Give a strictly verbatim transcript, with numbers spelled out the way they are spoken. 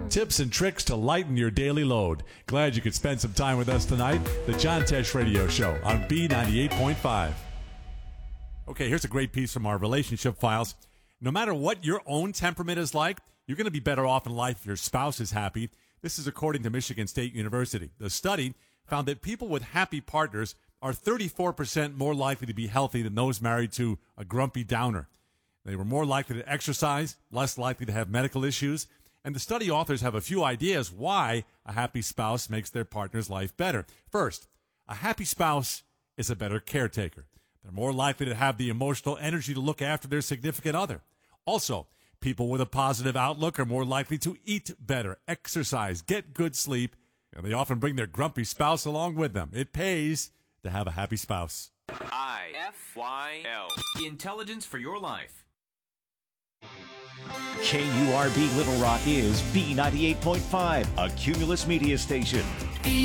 Tips and tricks to lighten your daily load. Glad you could spend some time with us tonight. The John Tesh Radio Show on B ninety-eight point five. Okay, here's a great piece from our relationship files. No matter what your own temperament is like, you're going to be better off in life if your spouse is happy. This is according to Michigan State University. The study found that people with happy partners are thirty-four percent more likely to be healthy than those married to a grumpy downer. They were more likely to exercise, less likely to have medical issues, and the study authors have a few ideas why a happy spouse makes their partner's life better. First, a happy spouse is a better caretaker. They're more likely to have the emotional energy to look after their significant other. Also, people with a positive outlook are more likely to eat better, exercise, get good sleep, and they often bring their grumpy spouse along with them. It pays to have a happy spouse. I F Y L. Intelligence for your life. K U R B Little Rock is B ninety-eight point five, a Cumulus media station.